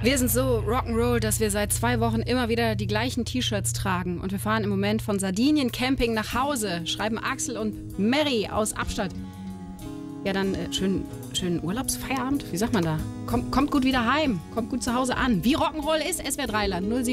Wir sind so Rock'n'Roll, dass wir seit 2 Wochen immer wieder die gleichen T-Shirts tragen. Und wir fahren im Moment von Sardinien Camping nach Hause, schreiben Axel und Mary aus Abstadt. Ja, dann schönen Urlaubsfeierabend. Wie sagt man da? Kommt gut wieder heim, kommt gut zu Hause an. Wie Rock'n'Roll ist SWR 3 Land 07.